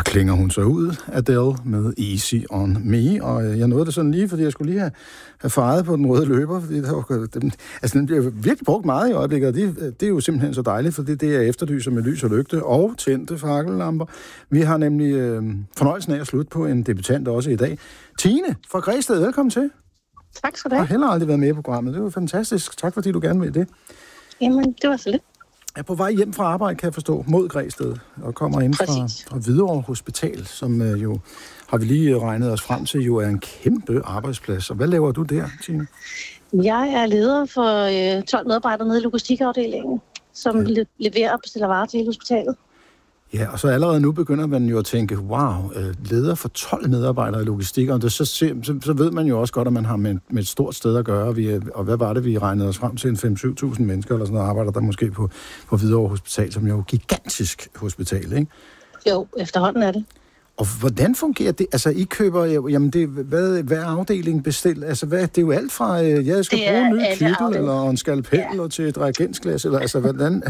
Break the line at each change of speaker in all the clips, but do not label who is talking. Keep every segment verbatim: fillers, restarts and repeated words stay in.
klinger hun så ud, Adele, med Easy on Me, og jeg nåede det sådan lige, fordi jeg skulle lige have, have faret på den røde løber, fordi der var, den, altså den bliver virkelig brugt meget i øjeblikket, og det, det er jo simpelthen så dejligt, fordi det er efterlyser med lys og lygte og tændte fakkellamper. Vi har nemlig øh, fornøjelsen af at slutte på en debutant også i dag. Tine fra Græsted, velkommen til.
Tak skal du have.
Jeg har heller aldrig været med i programmet, det var fantastisk. Tak fordi du gerne vil det.
Jamen, det var så lidt.
Jeg er på vej hjem fra arbejde, kan jeg forstå, mod Græsted, og kommer ind fra, fra Hvidovre Hospital, som øh, jo, har vi lige regnet os frem til, jo er en kæmpe arbejdsplads. Og hvad laver du der, Tine?
Jeg er leder for øh, tolv medarbejdere nede i logistikafdelingen, som ja. le- leverer og bestiller varer til hele hospitalet.
Ja, og så allerede nu begynder man jo at tænke, wow, leder for tolv medarbejdere i logistik, og det, så, så, så ved man jo også godt, at man har med, med et stort sted at gøre. Vi, og hvad var det, vi regnede os frem til? En fem til syv tusind mennesker eller sådan noget, arbejder der måske på, på Hvidovre Hospital, som jo er et gigantisk hospital, ikke?
Jo, efterhånden er det.
Og hvordan fungerer det? Altså, I køber, jamen, det, hvad, hvad afdeling bestilt? Altså, hvad, det er jo alt fra, øh, jeg skal bruge en ny kittel, eller en skalpel, ja. Eller til et reagensglas, eller altså, hvordan?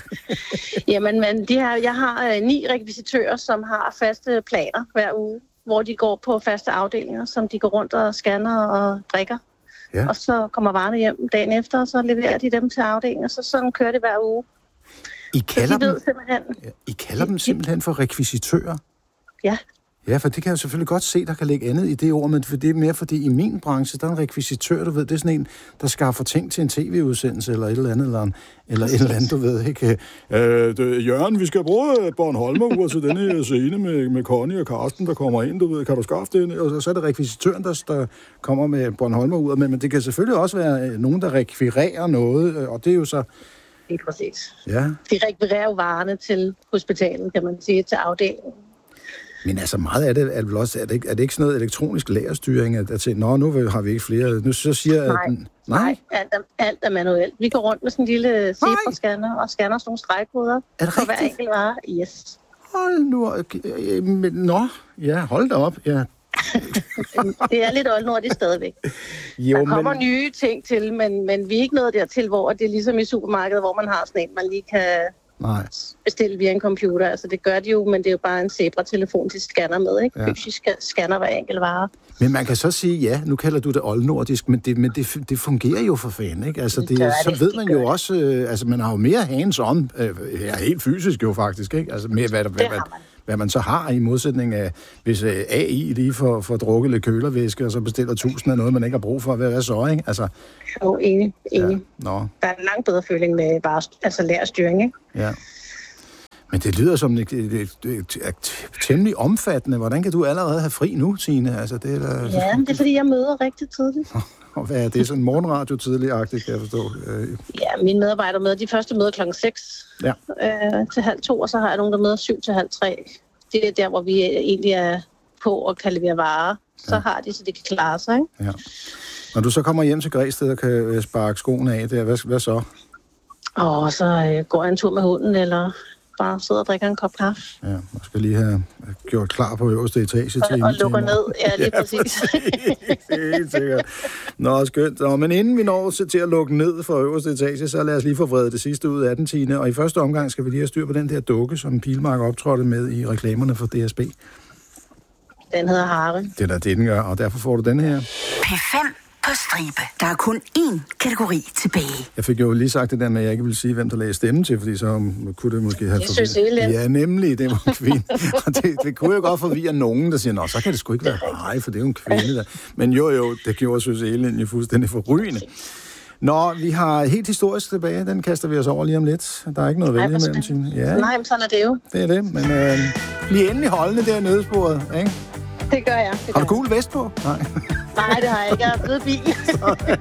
Jamen, men de her, jeg har øh, ni rekvisitører, som har faste planer hver uge, hvor de går på faste afdelinger, som de går rundt og scanner og drikker. Ja. Og så kommer varerne hjem dagen efter, og så leverer de dem til afdelingen, og så sådan kører det hver uge.
I kalder,
de
dem, I kalder dem simpelthen for rekvisitører?
Ja.
Ja, for det kan jeg jo selvfølgelig godt se, der kan ligge andet i det ord, men for det er mere, fordi i min branche, der er en rekvisitør, du ved, det er sådan en, der skaffer ting til en tv-udsendelse, eller et eller andet, eller, en, eller et eller andet, du ved, ikke? Øh, det, Jørgen, vi skal bruge Bornholmer-ur til denne her scene med, med Connie og Karsten, der kommer ind, du ved, kan du skaffe det? Og så er det rekvisitøren, der, der kommer med Bornholmer-ur, men, men det kan selvfølgelig også være nogen, der rekvirerer noget, og det er jo så...
Det er præcis.
Ja.
De rekvirerer jo varerne til hospitalet, kan man sige, til afdelingen.
Men altså meget af det er vel også, er det ikke, er det ikke sådan noget elektronisk lagerstyring, at, at til, nå, nu har vi ikke flere, nu så siger...
Nej,
at,
nej, nej alt, er, alt er manuelt. Vi går rundt med sådan en lille zebra-scanner og scanner sådan nogle stregkoder på hver enkelt vare. Yes.
Hold nu, nå, ja, hold da op, ja.
Det er lidt oldnordigt stadigvæk. Jo, der kommer men... nye ting til, men, men vi er ikke nået dertil, hvor det er ligesom i supermarkedet, hvor man har sådan en, man lige kan... Nej. Bestille via en computer. Altså det gør de jo, men det er jo bare en Zebra-telefon til scanner med, ikke? Ja. Fysisk scanner hver enkelt vare.
Men man kan så sige, ja, nu kalder du det oldnordisk, men det, men det, det fungerer jo for fanden, ikke? Altså det, det så det, ved man jo det. også, øh, altså man har jo mere hands-on, øh, ja, helt fysisk jo faktisk, ikke? Altså mere, hvad, hvad, hvad, hvad man så har i modsætning af, hvis øh, A I lige får, får drukket lidt kølervæske, og så bestiller tusind af noget, man ikke har brug for, hvad, hvad så, ikke? Altså...
Jo, enig, enig. Ja.
Nå.
Der er en langt bedre føling med bare, altså lærerstyring, ikke?
Ja. Men det lyder som et, et, et, et, et temmelig omfattende. Hvordan kan du allerede have fri nu, Tine? Altså, det er der...
Ja, det er fordi, jeg møder rigtig tidligt.
Og hvad er det? Sådan morgenradio tidligt-agtigt, kan jeg forstå?
Ja, mine medarbejdere møder, de første møder klokken seks ja. øh, til halv to, og så har jeg nogen, der møder syv til halv tre. Det er der, hvor vi egentlig er på og kan levere varer. Så ja. har de, så det kan klare sig, ikke? Ja.
Når du så kommer hjem til Græsted og kan sparke skoene af der, hvad, hvad så?
Og så øh, går jeg en tur med hunden, eller bare sidder og drikker en kop kaffe.
Ja, man skal lige have gjort klar på øverste etage til
Og, og lukker ned, ja, lige
ja,
præcis.
præcis. Det er helt sikkert. Nå, skønt. Nå, men inden vi når til at lukke ned for øverste etage, så lad os lige få vredet det sidste ud af den, Tine. Og i første omgang skal vi lige have styr på den der dukke, som Pilmark optrådte med i reklamerne for D S B.
Den hedder Harry.
Det er da det, den gør, og derfor får du den her.
P fem på stribe. Der er kun én kategori tilbage.
Jeg fik jo lige sagt det der med, at jeg ikke ville sige, hvem der lagde stemme til, fordi så kunne det måske have
forvirret.
Ja, nemlig, det var en kvinde. Og det, det kunne jo godt forvirre nogen, der siger, nå, så kan det sgu ikke være nej, for det er jo en kvinde der. Men jo, jo, det gjorde Søs Elin jo fuldstændig forrygende. Nå, vi har helt historisk tilbage, den kaster vi os over lige om lidt. Der er ikke noget at vælge mellem, Tine. Ja.
Nej, men sådan er det jo.
Det er det, men øh, bliv endelig holdende der nødsporet, ikke?
Det gør jeg. Det gør
har du gul vest på? Nej.
Nej, det har jeg ikke. Jeg er blevet bil.